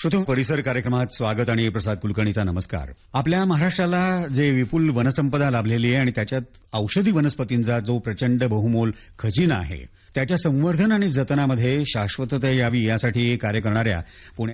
श्रोते परिसर कार्यक्रमात स्वागत आणि प्रसाद कुलकर्णीचा नमस्कार. आपल्या महाराष्ट्राला जे विपुल वनसंपदा लाभलेली आहे आणि त्याच्यात औषधी वनस्पतींचा जो प्रचंड बहुमोल खजिना आहे, त्याच्या संवर्धन आणि जतनामध्ये शाश्वतता यावी यासाठी कार्य करणाऱ्या पुणे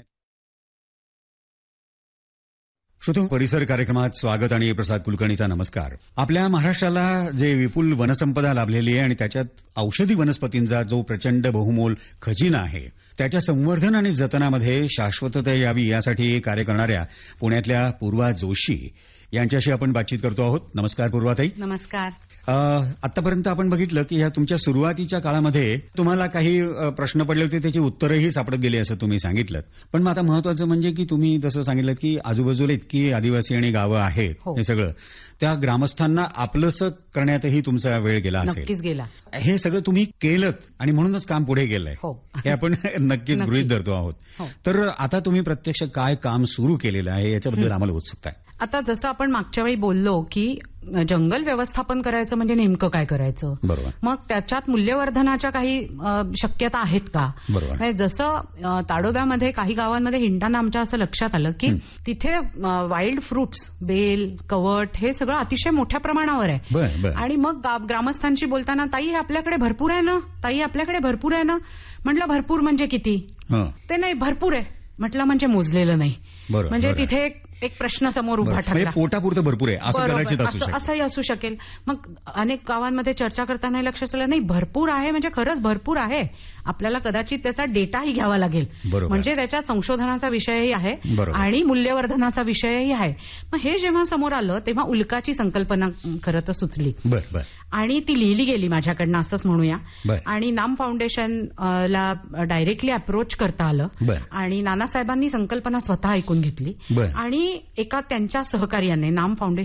श्रोते परिसर कार्यक्रमात स्वागत आणि प्रसाद कुलकर्णीचा नमस्कार. आपल्या महाराष्ट्राला जे विपुल वनसंपदा लाभलेली आहे आणि त्याच्यात औषधी वनस्पतींचा जो प्रचंड बहुमोल खजिना आहे, त्याच्या संवर्धन आणि जतनामध्ये शाश्वतता यावी यासाठी कार्य करणाऱ्या पुण्यातल्या पूर्वा जोशी यांच्याशी आपण बातचीत करतो आहोत. नमस्कार पूर्वाताई. नमस्कार. आतापर्यंत आपण बघितलं की ह्या तुमच्या सुरुवातीच्या काळामध्ये तुम्हाला काही प्रश्न पडले होते, त्याची उत्तरही सापडत गेली असं तुम्ही सांगितलं. पण मग आता महत्वाचं म्हणजे की तुम्ही जसं सांगितलं की आजूबाजूला इतकी आदिवासी आणि गावं आहेत, हे सगळं त्या ग्रामस्थांना आपलंसं करण्यातही तुमचा वेळ गेला असेल. नक्कीच गेला. हे सगळं तुम्ही केलं आणि म्हणूनच काम पुढे गेलंय, हे आपण नक्कीच गृहीत धरतो आहोत. तर आता तुम्ही प्रत्यक्ष काय काम सुरू केलेलं आहे याच्याबद्दल आम्हाला उत्सुकता आहे. आता जसं आपण मागच्या वेळी बोललो की जंगल व्यवस्थापन करायचं म्हणजे नेमकं काय करायचं, बरोबर. मग त्याच्यात मूल्यवर्धनाच्या काही शक्यता आहेत का? बरोबर. जसं ताडोब्यामध्ये काही गावांमध्ये हिंडताना आमच्या असं लक्षात आलं की तिथे वाईल्ड फ्रुट्स, बेल, कवट हे सगळं अतिशय मोठ्या प्रमाणावर आहे. आणि मग ग्रामस्थांशी बोलताना, ताई हे आपल्याकडे भरपूर आहे ना, ताई आपल्याकडे भरपूर आहे ना. म्हटलं भरपूर म्हणजे किती? ते नाही, भरपूर आहे म्हटलं म्हणजे मोजलेलं नाही. म्हणजे तिथे एक प्रश्न समोर उभा ठरला. पोटापुरतं भरपूर आहे असं कदाचित असंही असू शकेल. मग अनेक गावांमध्ये चर्चा करताना लक्षात आलं, नाही भरपूर आहे म्हणजे खरंच भरपूर आहे. आपल्याला कदाचित त्याचा डेटाही घ्यावा लागेल, म्हणजे त्याच्यात संशोधनाचा विषयही आहे आणि मूल्यवर्धनाचा विषयही आहे. मग हे जेव्हा समोर आलं तेव्हा उल्काची संकल्पना खरं तर सुचली आणि ती लिहिली गेली माझ्याकडनं, असंच म्हणूया. आणि नाम फाउंडेशन ला डायरेक्टली अप्रोच करता आलं आणि नानासाहेबांनी संकल्पना स्वतः ऐकून घेतली आणि एका त्यांच्या सहकार्याने नाम फाउंडेशन